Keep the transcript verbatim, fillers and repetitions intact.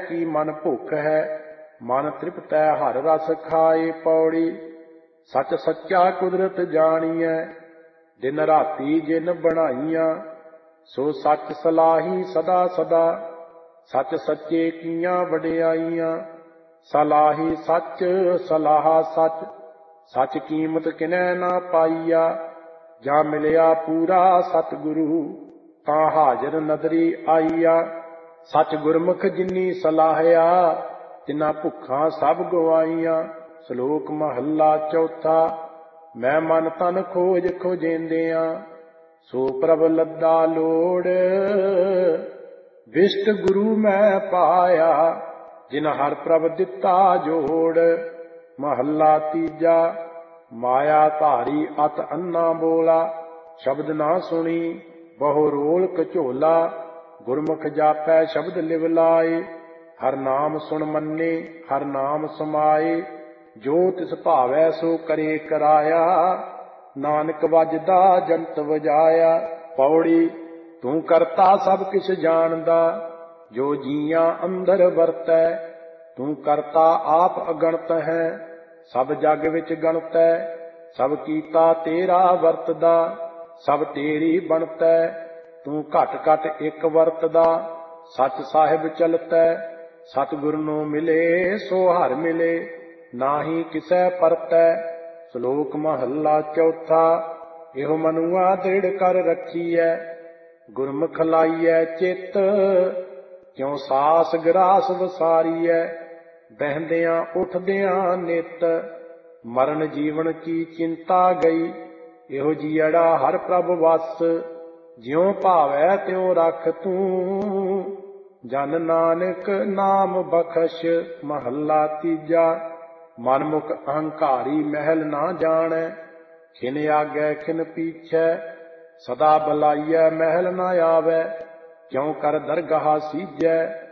की मन भुख है, मन तृप्त है हर रस खाए। पौड़ी सच सच्चा कुदरत जानिए, दिन राती जिन बनाइया। सो सच सलाही सदा सदा, सच सच्चे कीਆਂ ਵਡਿਆਈਆਂ। सलाही सच सलाहा सच, सच कीमत किनै ना पाईया। जा मिलिया पूरा सतगुरु, तां हाजर नदरी आईया। सच गुरमुख जिनी सलाहिया, तिना भुखां सब गवाईਆਂ। ਸ਼ਲੋਕ ਮਹੱਲਾ ਚੌਥਾ। ਮੈਂ ਮਨ ਤਨ ਖੋਜ ਖੋਜੇਂਦਿਆਂ, ਸੋ ਪ੍ਰਭ ਲੱਦਾ ਲੋੜ। ਵਿਸ਼ਟ ਗੁਰੂ ਮੈਂ ਪਾਇਆ, ਜਿਨ ਹਰ ਪ੍ਰਭ ਦਿੱਤਾ ਜੋੜ। ਮਹੱਲਾ ਤੀਜਾ। ਮਾਇਆ ਧਾਰੀ ਅਤ ਅੰਨਾ ਬੋਲਾ, ਸ਼ਬਦ ਨਾ ਸੁਣੀ ਬਹੁ ਰੋਲ ਕਝੋਲਾ। ਗੁਰਮੁਖ ਜਾਪੈ ਸ਼ਬਦ ਲਿਵ ਲਾਏ, ਹਰ ਨਾਮ ਸੁਣ ਮੰਨੇ ਹਰ ਨਾਮ ਸਮਾਏ। ਜੋ ਤਿਸ ਭਾਵੈ ਸੋ ਕਰੇ ਕਰਾਇਆ, ਨਾਨਕ ਵੱਜਦਾ ਜੰਤ ਵਜਾਇਆ। ਪੌੜੀ ਤੂੰ ਕਰਤਾ ਸਭ ਕਿਛ ਜਾਣਦਾ, ਜੋ ਜੀਆਂ ਅੰਦਰ ਵਰਤੈ। ਤੂੰ ਕਰਤਾ ਆਪ ਅਗਣਤ ਹੈ, ਸਭ ਜਗ ਵਿੱਚ ਗਣਤੈ। ਸਭ ਕੀਤਾ ਤੇਰਾ ਵਰਤਦਾ, ਸਭ ਤੇਰੀ ਬਣਤੈ। ਤੂੰ ਘਟ ਘਟ ਇੱਕ ਵਰਤਦਾ, ਸੱਚ ਸਾਹਿਬ ਚਲਤੈ। ਸਤਿਗੁਰ ਨੂੰ ਮਿਲੇ ਸੋ ਹਰ ਮਿਲੇ, ਨਾਹੀ ਕਿਸੈ ਪਰਤੈ। ਸ਼ਲੋਕ ਮਹੱਲਾ ਚੌਥਾ। ਇਹੋ ਮਨੁਆ ਦ੍ਰਿੜ ਕਰ ਰੱਖੀਐ, ਗੁਰਮੁਖ ਲਾਈਐ ਚਿੱਤ। ਕਿਉ ਸਾਸ ਗਰਾਸ ਵਸਾਰੀਐ, ਬਹਿੰਦਿਆਂ ਉੱਠਦਿਆਂ ਨਿਤ। ਮਰਨ ਜੀਵਨ ਕੀ ਚਿੰਤਾ ਗਈ, ਇਹੋ ਜੀਅੜਾ ਹਰ ਪ੍ਰਭ ਵਸ। ਜਿਉ ਭਾਵੈ ਤਿਉ ਰਖ ਤੂੰ, ਜਨ ਨਾਨਕ ਨਾਮ ਬਖਸ਼। ਮਹੱਲਾ ਤੀਜਾ। ਮਨਮੁਖ ਅਹੰਕਾਰੀ ਮਹਿਲ ਨਾ ਜਾਣੈ, ਖਿਨ ਆਗੈ ਖਿਨ ਪੀਛੈ। ਸਦਾ ਬਲਾਈਐ ਮਹਿਲ ਨਾ ਆਵੈ, ਕਿਉ ਕਰ ਦਰਗਾਹ ਸੀਜੈ।